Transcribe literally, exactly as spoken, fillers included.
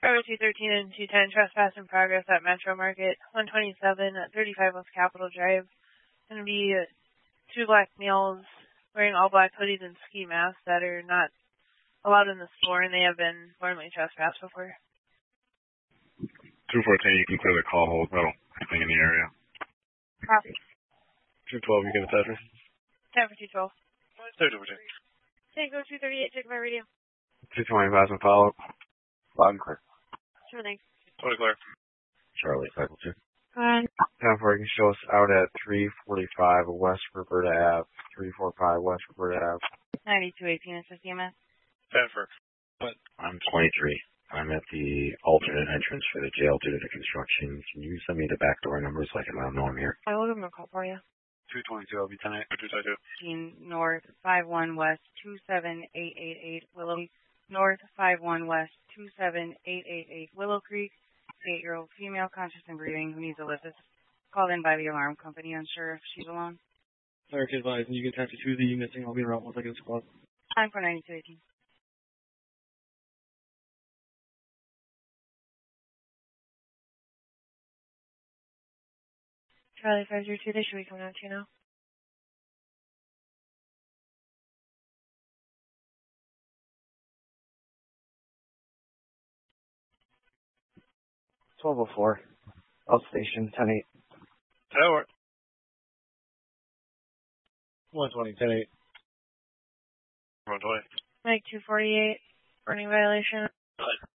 Bravo two thirteen and two ten, trespass in progress at Metro Market, one twenty-seven at thirty-five West Capitol Drive. Going to be uh, two black males wearing all black hoodies and ski masks that are not allowed in the store, and they have been formally trespassed before. two fourteen, you can clear the call, hold metal, anything in the area. Copy. two twelve, you can attach me. ten for two twelve. thirty over two. Tango two thirty-eight, check my radio. two twenty-five and follow up. Loud and clear. Sure thing. Totally clear. Charlie, cycle two. Go ten four, you can show us out at three forty-five West Roberta Ave, three forty-five West Roberta Ave. ninety-two eighteen, it's C M S. ten four. I'm twenty-three. I'm at the alternate entrance for the jail due to the construction. Can you send me the back door number so I can let them know I'm here? I will give them a call for you. two twenty-two, I'll be ten eight. two twenty-two. North, five one West, two seven eight eight eight, Willow. North, five one West, two seven eight eight eight, Willow Creek. eight-year-old female, conscious and breathing, who needs a lift. Called in by the alarm company, unsure if she's alone. Clerk advised, and you can attach it to the missing. I'll be around once I get a squad. Time for ninety-two eighteen. Charlie five zero two, they should be coming out to you now. twelve oh four. Outstation, ten eight. Tower. one twenty, ten eight. one twenty. Mike two forty-eight, burning violation.